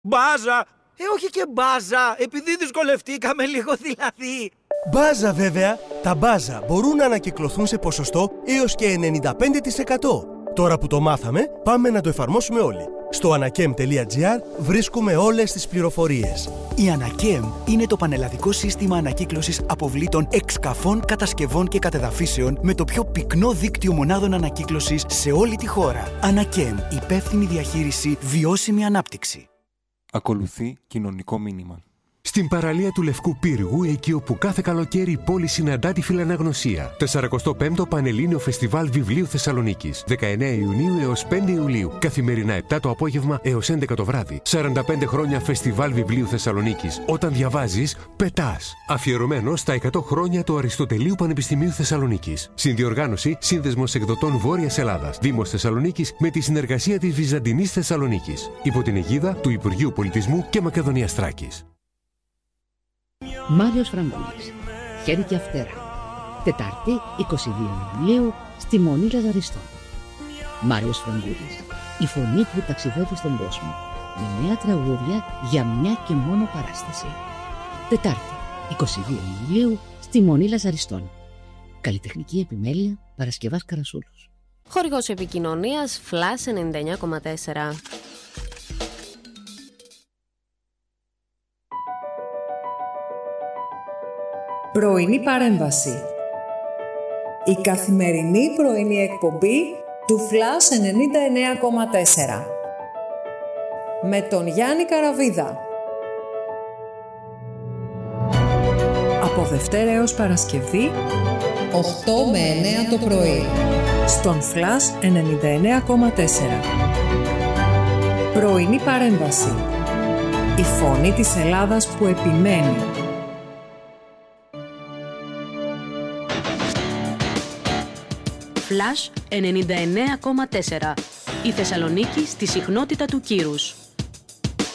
Μπάζα! Όχι και μπάζα, επειδή δυσκολευτήκαμε λίγο δηλαδή. Μπάζα βέβαια, τα μπάζα μπορούν να ανακυκλωθούν σε ποσοστό έως και 95%. Τώρα που το μάθαμε, πάμε να το εφαρμόσουμε όλοι. Στο anakem.gr βρίσκουμε όλες τις πληροφορίες. Η Anakem είναι το πανελλαδικό σύστημα ανακύκλωσης αποβλήτων εξκαφών, κατασκευών και κατεδαφίσεων με το πιο πυκνό δίκτυο μονάδων ανακύκλωσης σε όλη τη χώρα. Anakem, υπεύθυνη διαχείριση, βιώσιμη ανάπτυξη. Ακολουθεί κοινωνικό μήνυμα. Στην παραλία του Λευκού Πύργου, εκεί όπου κάθε καλοκαίρι η πόλη συναντά τη φιλαναγνωσία. 45ο Πανελλήνιο Φεστιβάλ Βιβλίου Θεσσαλονίκης. 19 Ιουνίου έως 5 Ιουλίου. Καθημερινά 7 το απόγευμα έως 11 το βράδυ. 45 χρόνια Φεστιβάλ Βιβλίου Θεσσαλονίκης. Όταν διαβάζεις, πετάς. Αφιερωμένο στα 100 χρόνια του Αριστοτελείου Πανεπιστημίου Θεσσαλονίκης. Συνδιοργάνωση Σύνδεσμος Εκδοτών Βόρειας Ελλάδας. Δήμος Θεσσαλονίκης με τη συνεργασία της Βυζαντινής Θεσσαλονίκης. Υπό την αιγίδα του Υπουργείου Πολιτισμού και Μακεδονίας Θράκης. Μάριος Φραγκούλης, χέρι και αυτέρα. Τετάρτη, 22 Ιουλίου, στη Μονή Λαζαριστών. Μάριος Φραγκούλης, η φωνή που ταξιδεύει στον κόσμο, με νέα τραγούδια για μια και μόνο παράσταση. Τετάρτη, 22 Ιουλίου, στη Μονή Λαζαριστών. Καλλιτεχνική επιμέλεια Παρασκευάς Καρασούλος. Χορηγός επικοινωνίας Flash 99,4. Πρωινή παρέμβαση. Η καθημερινή πρωινή εκπομπή του Flash 99,4. Με τον Γιάννη Καραβίδα. Από Δευτέρα έως Παρασκευή, 8 με 9 το πρωί. Στον Flash 99,4. Πρωινή παρέμβαση. Η φωνή της Ελλάδας που επιμένει. Flash 99,4. Η Θεσσαλονίκη στη συχνότητα του κύρους.